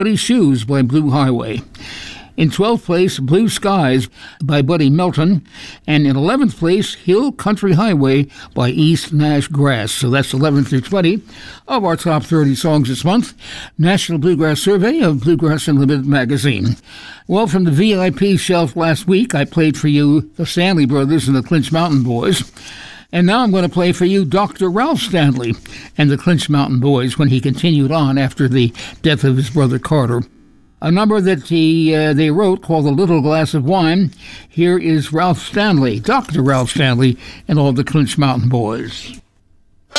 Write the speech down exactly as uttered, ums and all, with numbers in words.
Buddy Shoes by Blue Highway. In twelfth place, Blue Skies by Buddy Melton. And in eleventh place, Hill Country Highway by East Nash Grass. So that's eleven through twenty of our top thirty songs this month. National Bluegrass Survey of Bluegrass Unlimited magazine. Well, from the V I P shelf last week, I played for you the Stanley Brothers and the Clinch Mountain Boys. And now I'm going to play for you Doctor Ralph Stanley and the Clinch Mountain Boys when he continued on after the death of his brother Carter. A number that he uh, they wrote called A Little Glass of Wine. Here is Ralph Stanley, Doctor Ralph Stanley, and all the Clinch Mountain Boys.